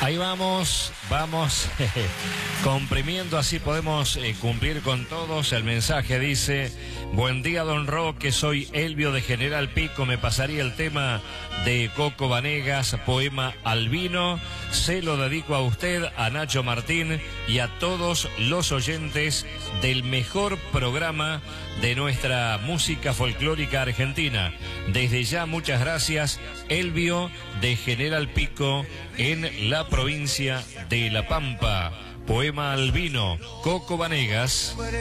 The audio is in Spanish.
Ahí vamos comprimiendo, así podemos cumplir con todos. El mensaje dice: buen día, don Roque, soy Elvio de General Pico, me pasaría el tema de Coco Vanegas, poema Albino, se lo dedico a usted, a Nacho Martín y a todos los oyentes del mejor programa de nuestra música folclórica argentina. Desde ya, muchas gracias, Elvio de General Pico, en la provincia de La Pampa. Poema Albino, Coco Vanegas.